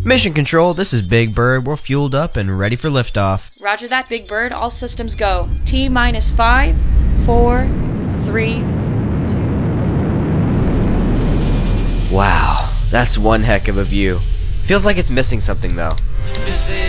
Mission Control, this is Big Bird. We're fueled up and ready for liftoff. Roger that, Big Bird. All systems go. T-minus 5, 4, 3. Wow, that's one heck of a view. Feels like it's missing something though.